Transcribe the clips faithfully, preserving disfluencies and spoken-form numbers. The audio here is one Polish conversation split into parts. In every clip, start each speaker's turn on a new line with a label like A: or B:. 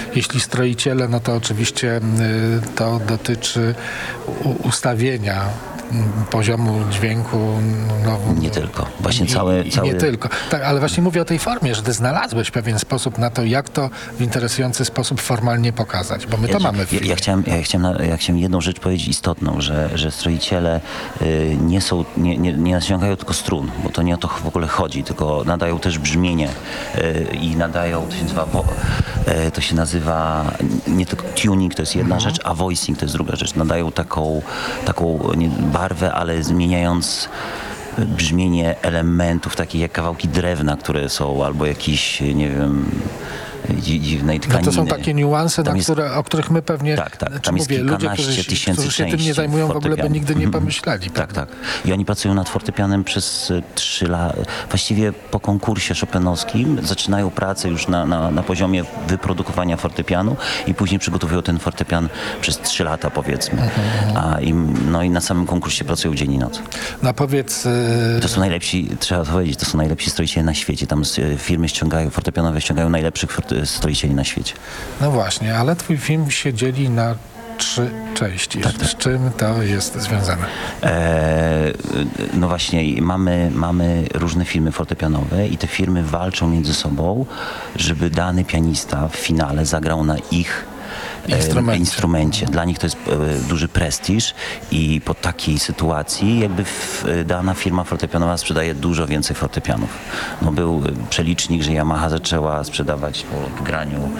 A: Jeśli Stroiciele, no to oczywiście y, to dotyczy u, ustawienia poziomu dźwięku. No,
B: nie tylko. Właśnie
A: i,
B: całe...
A: i
B: całe...
A: nie tylko. Tak, ale właśnie mówię o tej formie, że ty znalazłeś pewien sposób na to, jak to w interesujący sposób formalnie pokazać, bo my to
B: ja,
A: mamy w
B: ja,
A: filmie.
B: ja, chciałem, ja, chciałem, ja chciałem jedną rzecz powiedzieć istotną, że, że Stroiciele y, nie są, nie, nie, nie naciągają tylko strun, bo to nie o to w ogóle chodzi, tylko nadają też brzmienie y, i nadają, to się nazywa, wo, y, to się nazywa nie tylko tuning, to jest jedna mhm. rzecz, a voicing to jest druga rzecz. Nadają taką, taką nie, barwę, ale zmieniając brzmienie elementów, takich jak kawałki drewna, które są, albo jakiś, nie wiem, dziwnej tkaniny.
A: No to są takie niuanse, na
B: jest,
A: które, o których my pewnie,
B: tak, tak,
A: czy
B: tam jest
A: mówię, ludzie,
B: kilkanaście
A: którzy,
B: tysięcy
A: którzy się tym nie zajmują w ogóle, by nigdy nie pomyśleli.
B: Tak, tak. I oni pracują nad fortepianem przez trzy lata. Właściwie po konkursie chopinowskim zaczynają pracę już na, na, na poziomie wyprodukowania fortepianu i później przygotowują ten fortepian przez trzy lata, powiedzmy. Mhm. A im, no i na samym konkursie pracują dzień i noc.
A: No powiedz...
B: To są najlepsi, trzeba to powiedzieć, to są najlepsi stroiciele na świecie. Tam firmy ściągają, fortepianowe ściągają najlepszych stroicieli na świecie.
A: No właśnie, ale twój film się dzieli na trzy części.
B: Tak, tak.
A: Z czym to jest związane?
B: Eee, no właśnie, mamy, mamy różne firmy fortepianowe i te firmy walczą między sobą, żeby dany pianista w finale zagrał na ich
A: Instrumencie.
B: instrumencie. Dla nich to jest e, duży prestiż i po takiej sytuacji jakby w, dana firma fortepianowa sprzedaje dużo więcej fortepianów. No był przelicznik, że Yamaha zaczęła sprzedawać po graniu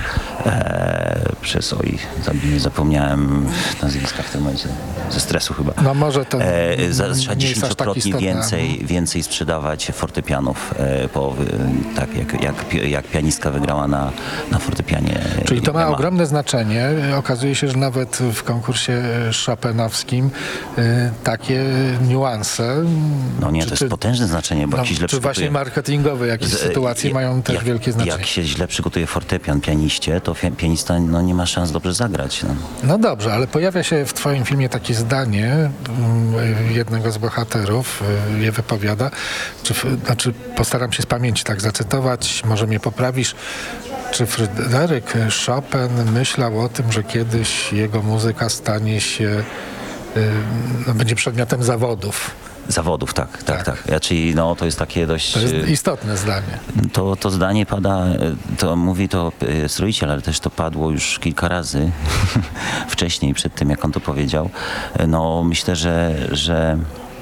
B: e, przez, oj, zabiję, zapomniałem nazwiska w tym momencie, ze stresu chyba.
A: No może to
B: e, za, trzeba
A: nie jest aż tak
B: dziesięciokrotnie
A: istotne.
B: więcej, więcej sprzedawać fortepianów e, po, e, tak jak, jak, jak pianistka wygrała na, na fortepianie.
A: Czyli to ma
B: Yamaha.
A: ogromne znaczenie. Okazuje się, że nawet w konkursie chopinowskim y, takie niuanse...
B: No nie,
A: czy,
B: to jest
A: czy,
B: potężne znaczenie, bo
A: no,
B: jak się źle
A: czy właśnie
B: przygotuje...
A: marketingowe jakieś
B: Z-
A: sytuacje
B: jak-
A: mają też
B: jak,
A: wielkie znaczenie.
B: Jak się źle przygotuje fortepian pianiście, to fi- pianista no, nie ma szans dobrze zagrać. No.
A: No dobrze, ale pojawia się w twoim filmie takie zdanie mm, jednego z bohaterów, y, je wypowiada, czy, znaczy postaram się z pamięci tak zacytować, może mnie poprawisz. Czy Fryderyk Chopin myślał o tym, że kiedyś jego muzyka stanie się, y, no, będzie przedmiotem zawodów?
B: Zawodów, tak, tak,
A: Tak.
B: tak. Ja, czyli no, to jest takie dość...
A: To jest
B: y,
A: istotne zdanie.
B: To, to zdanie pada, to mówi to y, stroiciel, ale też to padło już kilka razy wcześniej, przed tym jak on to powiedział. No myślę, że, że,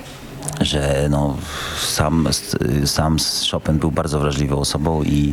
B: że no, sam, sam Chopin był bardzo wrażliwą osobą i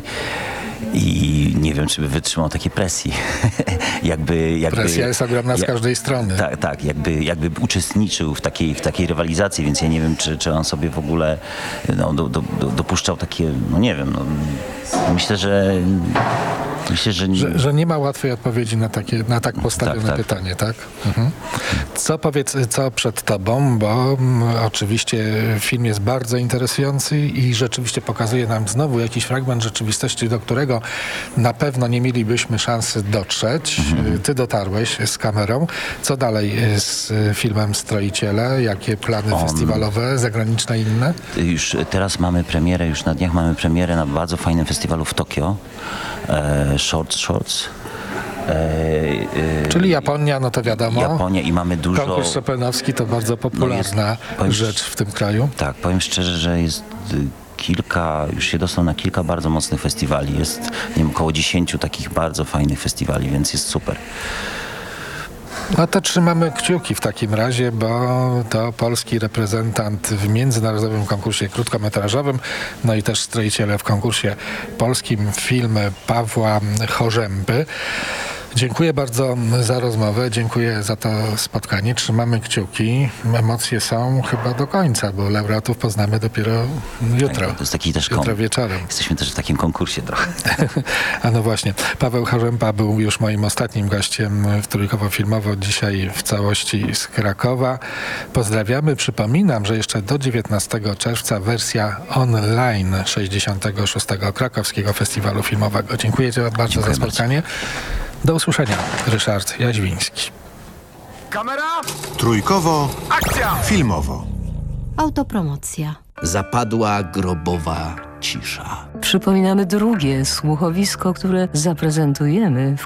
B: i nie wiem, czy by wytrzymał takiej presji. jakby, jakby,
A: Presja jest ogromna z
B: ja,
A: każdej strony.
B: Tak, tak, jakby, jakby uczestniczył w takiej, w takiej rywalizacji, więc ja nie wiem, czy, czy on sobie w ogóle no, do, do, do, dopuszczał takie, no nie wiem, no, myślę, że myślę, że nie,
A: Że, że nie ma łatwej odpowiedzi na, takie, na tak postawione
B: Tak, tak.
A: pytanie, tak? Mhm. Co powiedz, co przed tobą, bo mm, oczywiście film jest bardzo interesujący i rzeczywiście pokazuje nam znowu jakiś fragment rzeczywistości, do którego na pewno nie mielibyśmy szansy dotrzeć.
B: Mhm.
A: Ty dotarłeś z kamerą. Co dalej z filmem Stroiciele? Jakie plany
B: On-
A: festiwalowe, zagraniczne, inne?
B: już teraz mamy premierę, już na dniach mamy premierę na bardzo fajnym festiwalu w Tokio, e, Shorts Shorts. E, e,
A: Czyli Japonia, no to wiadomo.
B: Japonia i mamy dużo...
A: Konkurs chopinowski to bardzo popularna
B: powiem-
A: rzecz w tym kraju.
B: Tak, powiem szczerze, że jest y, kilka, już się dostał na kilka bardzo mocnych festiwali. Jest, nie wiem, około dziesięciu takich bardzo fajnych festiwali, więc jest super.
A: No to trzymamy kciuki w takim razie, bo to polski reprezentant w międzynarodowym konkursie krótkometrażowym, no i też Stroiciele w konkursie polskim, film Pawła Chorzęby. Dziękuję bardzo za rozmowę, dziękuję za to spotkanie. Trzymamy kciuki. Emocje są chyba do końca, bo laureatów poznamy dopiero jutro.
B: To jest taki też
A: Jutro
B: kon-
A: wieczorem.
B: Jesteśmy też w takim konkursie trochę.
A: A no właśnie, Paweł Chorzęba był już moim ostatnim gościem w Trójkowo-Filmowo, dzisiaj w całości z Krakowa. Pozdrawiamy. Przypominam, że jeszcze do dziewiętnastego czerwca wersja online sześćdziesiątego szóstego Krakowskiego Festiwalu Filmowego. Dziękuję Ci bardzo
B: Dziękuję
A: za spotkanie. Do usłyszenia. Ryszard Jaźwiński.
C: Kamera,
D: Trójkowo
C: akcja!
D: filmowo.
E: Autopromocja.
F: Zapadła grobowa cisza.
G: Przypominamy drugie słuchowisko, które zaprezentujemy w